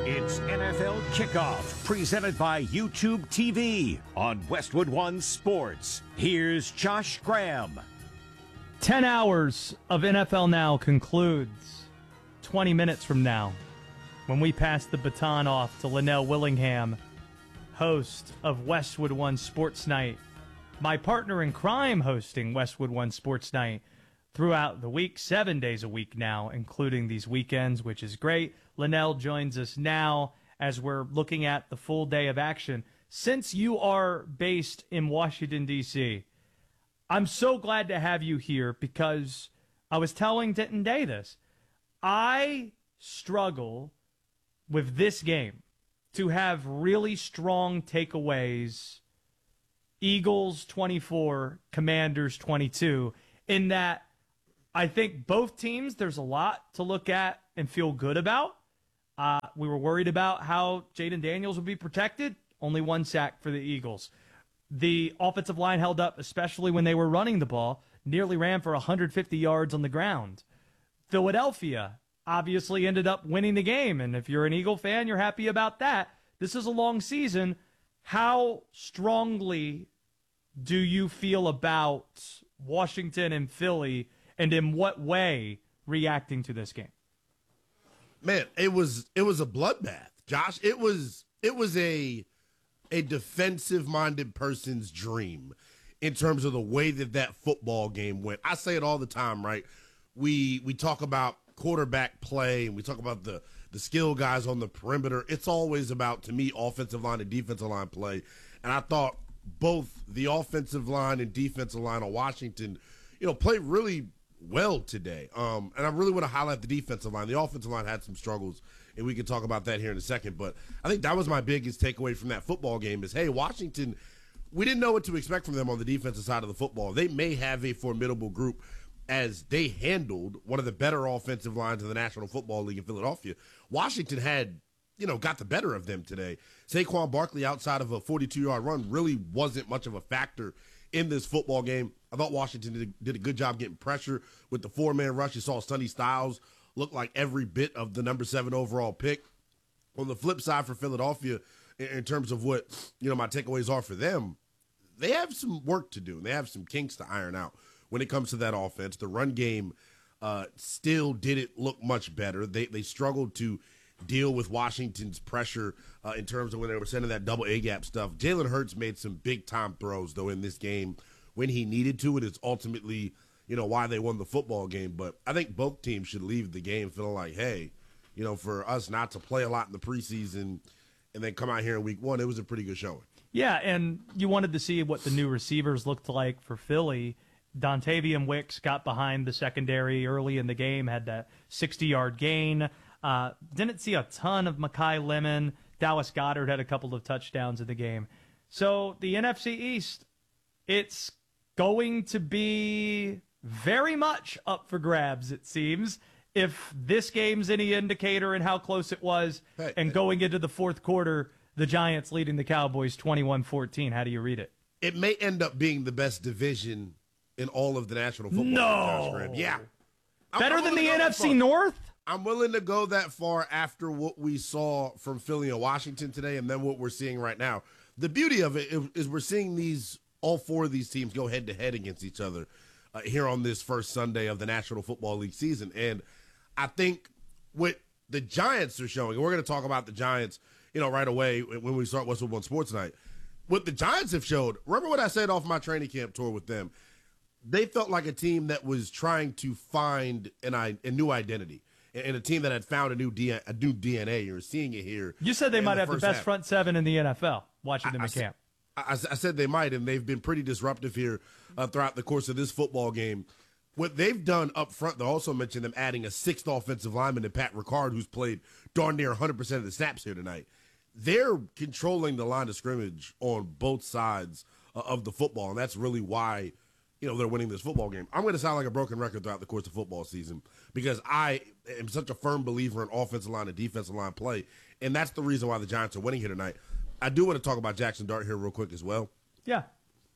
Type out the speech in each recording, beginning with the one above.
It's NFL Kickoff, presented by YouTube TV on Westwood One Sports. Here's Josh Graham. 10 hours of NFL Now concludes 20 minutes from now when we pass the baton off to Linnell Willingham, host of Westwood One Sports Night, my partner in crime hosting Westwood One Sports Night throughout the week, 7 days a week now, including these weekends, which is great. Linnell joins us now as we're looking at the full day of action. Since you are based in Washington, D.C., I'm so glad to have you here because I was telling Denton Day this. I struggle with this game to have really strong takeaways, Eagles 24, Commanders 22, in that I think both teams, there's a lot to look at and feel good about. We were worried about how Jaden Daniels would be protected. Only one sack for the Eagles. The offensive line held up, especially when they were running the ball. Nearly ran for 150 yards on the ground. Philadelphia obviously ended up winning the game, and if you're an Eagle fan, you're happy about that. This is a long season. How strongly do you feel about Washington and Philly, and in what way reacting to this game? Man, it was a bloodbath, Josh. It was a defensive-minded person's dream in terms of the way that football game went. I say it all the time, right? We talk about quarterback play, and we talk about the skill guys on the perimeter. It's always about, to me, offensive line and defensive line play. And I thought both the offensive line and defensive line of Washington, played really well today. And I really want to highlight the defensive line. The offensive line had some struggles, and we can talk about that here in a second. But I think that was my biggest takeaway from that football game is, hey, Washington, we didn't know what to expect from them on the defensive side of the football. They may have a formidable group as they handled one of the better offensive lines in the National Football League in Philadelphia. Washington had, got the better of them today. Saquon Barkley, outside of a 42-yard run, really wasn't much of a factor in this football game. I thought Washington did a good job getting pressure with the four-man rush. You saw Sonny Styles look like every bit of the number 7 overall pick. On the flip side for Philadelphia, in terms of what, my takeaways are for them, they have some work to do. They have some kinks to iron out when it comes to that offense. The run game still didn't look much better. They struggled to deal with Washington's pressure in terms of when they were sending that double A-gap stuff. Jalen Hurts made some big-time throws, though, in this game when he needed to. It is ultimately, why they won the football game. But I think both teams should leave the game feeling like, hey, for us not to play a lot in the preseason and then come out here in week 1, it was a pretty good showing. Yeah, and you wanted to see what the new receivers looked like for Philly. Dontavian Wicks got behind the secondary early in the game, had that 60-yard gain. Didn't see a ton of Mekhi Lemon. Dallas Goedert had a couple of touchdowns in the game. So the NFC East, it's going to be very much up for grabs, it seems, if this game's any indicator in how close it was. And going into the fourth quarter, the Giants leading the Cowboys 21-14. How do you read it? It may end up being the best division in all of the National Football League. No. Yeah. Better than the NFC North? I'm willing to go that far after what we saw from Philly and Washington today and then what we're seeing right now. The beauty of it is we're seeing all 4 of these teams go head-to-head against each other here on this first Sunday of the National Football League season. And I think what the Giants are showing, and we're going to talk about the Giants, right away when we start Westwood One Sports Night. What the Giants have showed, remember what I said off my training camp tour with them? They felt like a team that was trying to find a new identity and a team that had found a new DNA. You're seeing it here. You said they might have the best front 7 in the NFL watching them in camp. I said they might, and they've been pretty disruptive here throughout the course of this football game. What they've done up front, they also mentioned them adding a 6th offensive lineman to Pat Ricard, who's played darn near 100% of the snaps here tonight. They're controlling the line of scrimmage on both sides of the football, and that's really why they're winning this football game. I'm going to sound like a broken record throughout the course of football season because I am such a firm believer in offensive line and defensive line play, and that's the reason why the Giants are winning here tonight. I do want to talk about Jackson Dart here real quick as well. Yeah.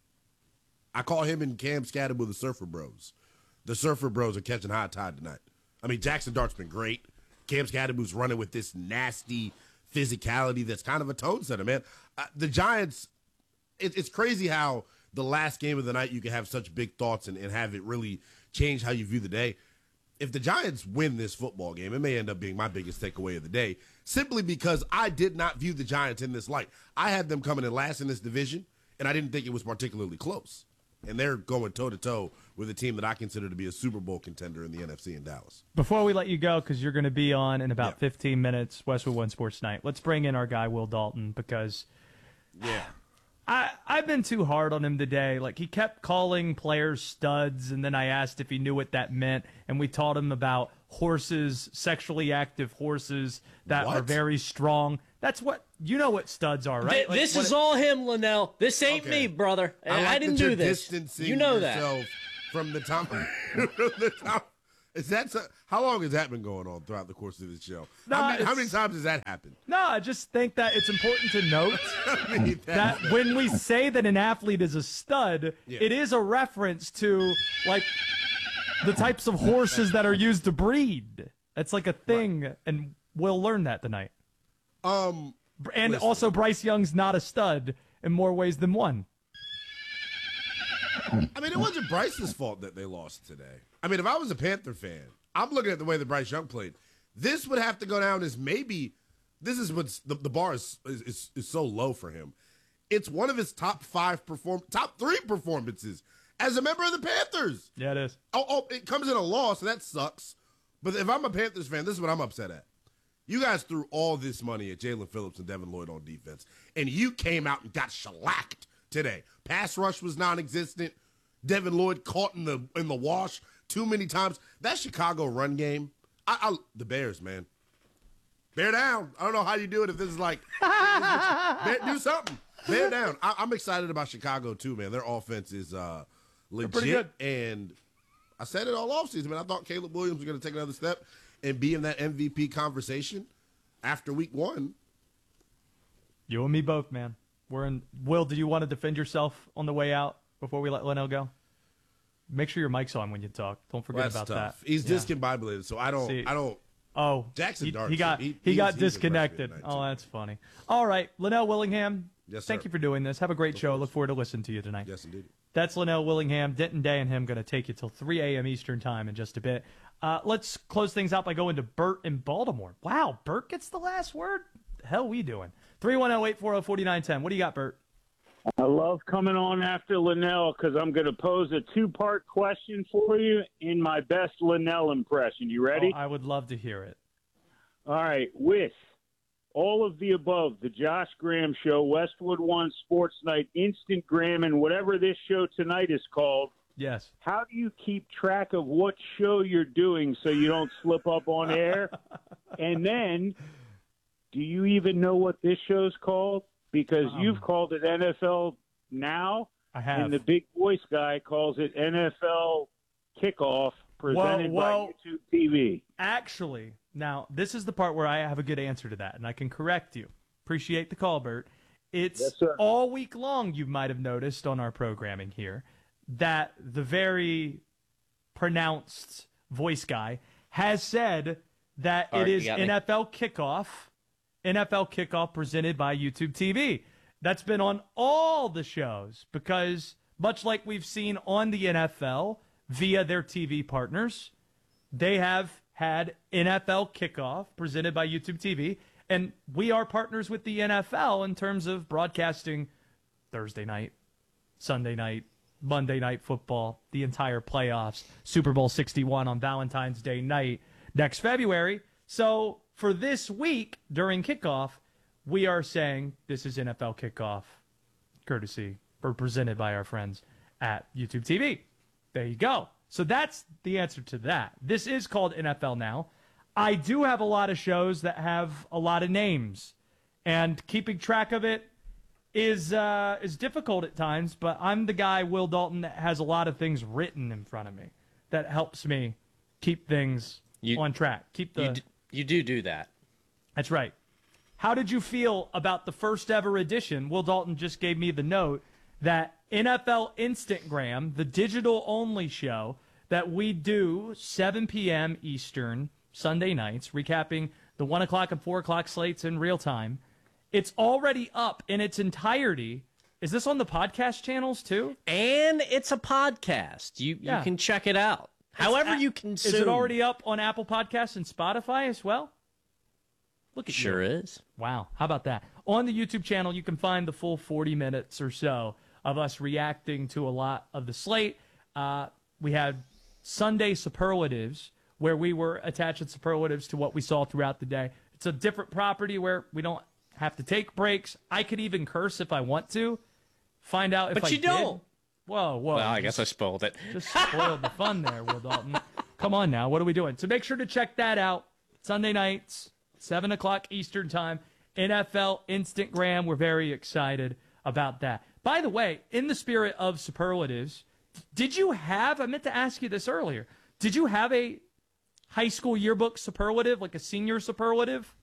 I call him and Cam Scatterbo the Surfer Bros. The Surfer Bros are catching high tide tonight. I mean, Jackson Dart's been great. Cam Scatterbo's running with this nasty physicality that's kind of a tone setter, man. The Giants, it's crazy how the last game of the night you can have such big thoughts and have it really change how you view the day. If the Giants win this football game, it may end up being my biggest takeaway of the day, simply because I did not view the Giants in this light. I had them coming in last in this division, and I didn't think it was particularly close. And they're going toe-to-toe with a team that I consider to be a Super Bowl contender in the NFC in Dallas. Before we let you go, because you're going to be on in about 15 minutes, Westwood One Sports Night, let's bring in our guy, Will Dalton, because I've been too hard on him today. Like, he kept calling players studs, and then I asked if he knew what that meant, and we taught him about horses, sexually active horses that are very strong. That's what you know what studs are, right? This is all him, Linnell. This ain't me, brother. I didn't do this. You know that. From the top. How long has that been going on throughout the course of this show? How many times has that happened? No, I just think that it's important to note that when we say that an athlete is a stud, it is a reference to like the types of horses that are used to breed. That's like a thing, and we'll learn that tonight. And also, Bryce Young's not a stud in more ways than one. I mean, it wasn't Bryce's fault that they lost today. I mean, if I was a Panther fan, I'm looking at the way that Bryce Young played. This would have to go down as maybe this is what's the bar is so low for him. It's one of his top three performances as a member of the Panthers. Yeah, it is. It comes in a loss, so that sucks. But if I'm a Panthers fan, this is what I'm upset at. You guys threw all this money at Jalen Phillips and Devin Lloyd on defense, and you came out and got shellacked today. Pass rush was non-existent. Devin Lloyd caught in the wash too many times. That Chicago run game, the Bears, man. Bear down. I don't know how you do it if this is like, do something. Bear down. I'm excited about Chicago, too, man. Their offense is legit, and I said it all offseason, man. I thought Caleb Williams was going to take another step and be in that MVP conversation after week one. You and me both, man. We're in. Will, do you want to defend yourself on the way out before we let Linnell go? Make sure your mic's on when you talk. Don't forget about tough. that. He's discombobulated, so I don't. Oh, Jackson Dart. He got disconnected. Oh, that's funny. All right, Linnell Willingham. Yes, sir. Thank you for doing this. Have a great show. Look forward to listening to you tonight. Yes, indeed. That's Linnell Willingham. Denton Day and him going to take you till 3 a.m. Eastern time in just a bit. Let's close things out by going to Bert in Baltimore. Wow, Bert gets the last word? The hell we doing? 310-840-4910. What do you got, Bert? I love coming on after Linnell because I'm going to pose a two-part question for you in my best Linnell impression. You ready? Oh, I would love to hear it. All right. With all of the above, the Josh Graham Show, Westwood One Sports Night, Instant Graham, and whatever this show tonight is called, yes. How do you keep track of what show you're doing so you don't slip up on air? And then, do you even know what this show's called? Because you've called it NFL Now. I have. And the big voice guy calls it NFL Kickoff presented by YouTube TV. Actually, now, this is the part where I have a good answer to that, and I can correct you. Appreciate the call, Bert. It's all week long, you might have noticed on our programming here, that the very pronounced voice guy has said that it is NFL Kickoff presented by YouTube TV. That's been on all the shows because much like we've seen on the NFL via their TV partners, they have had NFL Kickoff presented by YouTube TV, and we are partners with the NFL in terms of broadcasting Thursday night, Sunday night, Monday Night Football, the entire playoffs, Super Bowl 61 on Valentine's Day night next February. So for this week during kickoff, we are saying this is NFL Kickoff, courtesy or presented by our friends at YouTube TV. There you go. So that's the answer to that. This is called NFL Now. I do have a lot of shows that have a lot of names, and keeping track of it is difficult at times, but I'm the guy, Will Dalton, that has a lot of things written in front of me that helps me keep things on track. You do that. That's right. How did you feel about the first ever edition? Will Dalton just gave me the note that NFL Instagram, the digital-only show that we do 7 p.m. Eastern, Sunday nights, recapping The 1 o'clock and 4 o'clock slates in real time. It's already up in its entirety. Is this on the podcast channels too? And it's a podcast. You can check it out. However you consume. Is it already up on Apple Podcasts and Spotify as well? Look at you. Sure is. Wow. How about that? On the YouTube channel, you can find the full 40 minutes or so of us reacting to a lot of the slate. We had Sunday superlatives, where we were attaching superlatives to what we saw throughout the day. It's a different property where we don't have to take breaks. I could even curse if I want to. Find out if but you did. don't. Whoa. Well, I guess I spoiled it. Just spoiled the fun there, Will Dalton. Come on now. What are we doing? So make sure to check that out. Sunday nights, 7 o'clock Eastern time. NFL Instagram. We're very excited about that. By the way, in the spirit of superlatives, I meant to ask you this earlier. Did you have a high school yearbook superlative, like a senior superlative?